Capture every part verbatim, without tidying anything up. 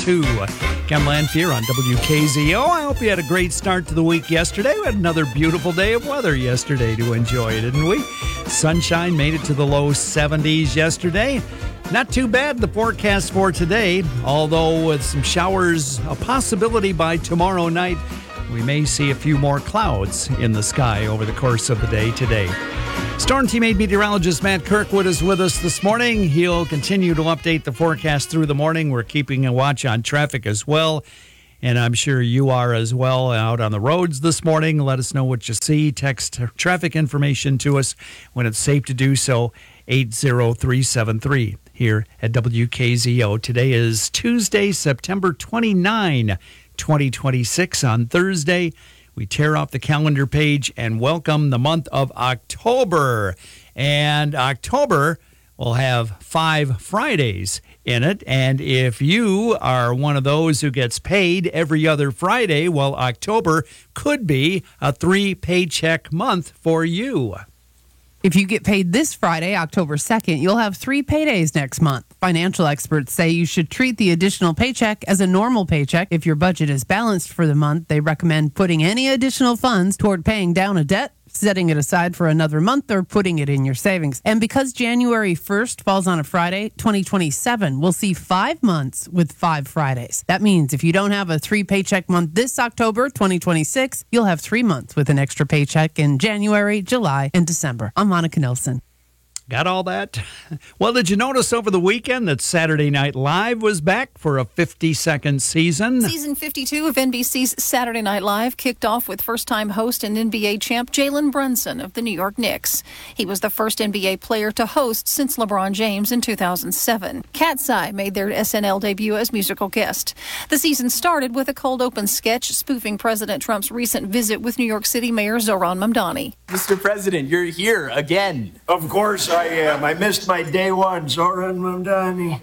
two. Ken Lanfear on W K Z O. I hope you had a great start to the week yesterday. We had another beautiful day of weather yesterday to enjoy, didn't we? Sunshine made it to the low seventies yesterday. Not too bad, the forecast for today, although with some showers, a possibility by tomorrow night, we may see a few more clouds in the sky over the course of the day today. Storm Team eight meteorologist Matt Kirkwood is with us this morning. He'll continue to update the forecast through the morning. We're keeping a watch on traffic as well, and I'm sure you are as well out on the roads this morning. Let us know what you see. Text traffic information to us when it's safe to do so, eight zero three seven three. Here at W K Z O. Today is Tuesday, September twenty-ninth, twenty twenty-six. On Thursday, we tear off the calendar page and welcome the month of October. And October will have five Fridays in it. And if you are one of those who gets paid every other Friday, well, October could be a three-paycheck month for you. If you get paid this Friday, October second, you'll have three paydays next month. Financial experts say you should treat the additional paycheck as a normal paycheck. If your budget is balanced for the month, they recommend putting any additional funds toward paying down a debt, setting it aside for another month, or putting it in your savings. And because January first falls on a Friday, twenty twenty-seven will see five months with five Fridays. That means if you don't have a three-paycheck month this October, twenty twenty-six, you'll have three months with an extra paycheck in January, July, and December. I'm Monica Nelson. Got all that? Well, did you notice over the weekend that Saturday Night Live was back for a fifty-second season? Season fifty-two of N B C's Saturday Night Live kicked off with first-time host and N B A champ Jalen Brunson of the New York Knicks. He was the first N B A player to host since LeBron James in two thousand seven. Cat's Eye made their S N L debut as musical guest. The season started with a cold open sketch spoofing President Trump's recent visit with New York City Mayor Zohran Mamdani. Mister President, you're here again. Of course I am. I missed my day one, Zohran Mamdani.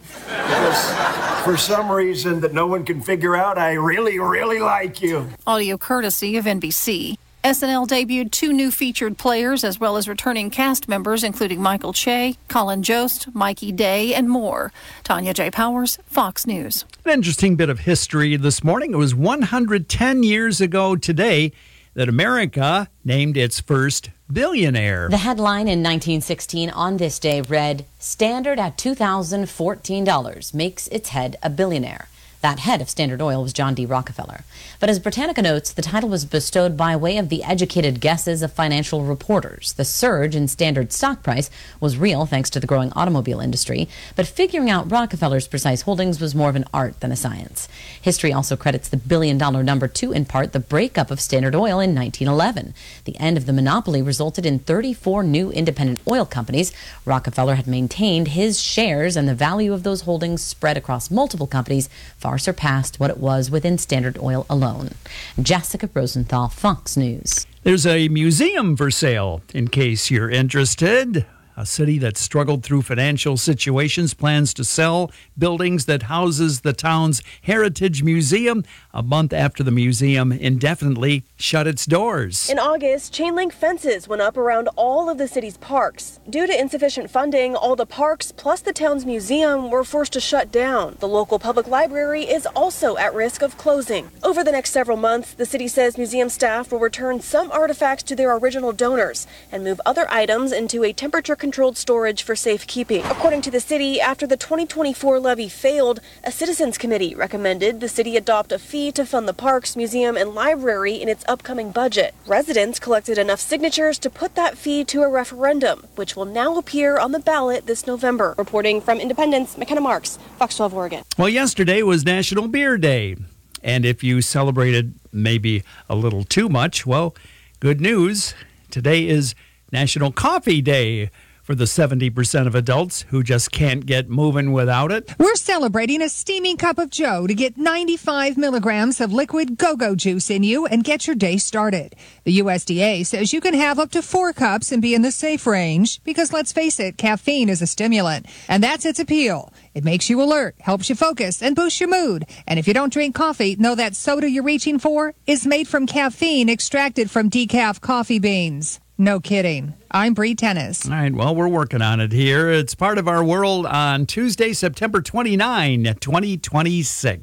Because for some reason that no one can figure out, I really, really like you. Audio courtesy of N B C. S N L debuted two new featured players as well as returning cast members, including Michael Che, Colin Jost, Mikey Day, and more. Tanya J. Powers, Fox News. An interesting bit of history this morning. It was one hundred ten years ago today that America named its first billionaire. The headline in nineteen sixteen on this day read, "Standard at two thousand fourteen dollars makes its head a billionaire." That head of Standard Oil was John D. Rockefeller. But as Britannica notes, the title was bestowed by way of the educated guesses of financial reporters. The surge in Standard stock price was real thanks to the growing automobile industry, but figuring out Rockefeller's precise holdings was more of an art than a science. History also credits the billion-dollar number to, in part, the breakup of Standard Oil in nineteen eleven. The end of the monopoly resulted in thirty-four new independent oil companies. Rockefeller had maintained his shares, and the value of those holdings spread across multiple companies far surpassed what it was within Standard Oil alone. Jessica Rosenthal, Fox News. There's a museum for sale, in case you're interested. A city that struggled through financial situations plans to sell buildings that houses the town's Heritage Museum a month after the museum indefinitely shut its doors. In August, chain link fences went up around all of the city's parks. Due to insufficient funding, all the parks plus the town's museum were forced to shut down. The local public library is also at risk of closing. Over the next several months, the city says museum staff will return some artifacts to their original donors and move other items into a temperature controlled storage for safekeeping. According to the city, after the twenty twenty-four levy failed, a citizens committee recommended the city adopt a fee to fund the parks, museum, and library in its upcoming budget. Residents collected enough signatures to put that fee to a referendum, which will now appear on the ballot this November. Reporting from Independence, McKenna Marks, Fox twelve Oregon. Well, yesterday was National Beer Day, and if you celebrated maybe a little too much, well, good news. Today is National Coffee Day for the seventy percent of adults who just can't get moving without it. We're celebrating a steaming cup of joe to get ninety-five milligrams of liquid go-go juice in you and get your day started. The U S D A says you can have up to four cups and be in the safe range because, let's face it, caffeine is a stimulant, and that's its appeal. It makes you alert, helps you focus, and boosts your mood. And if you don't drink coffee, know that soda you're reaching for is made from caffeine extracted from decaf coffee beans. No kidding. I'm Bree Tennis. All right, well, we're working on it here. It's part of our world on Tuesday, September twenty-ninth, twenty twenty-six.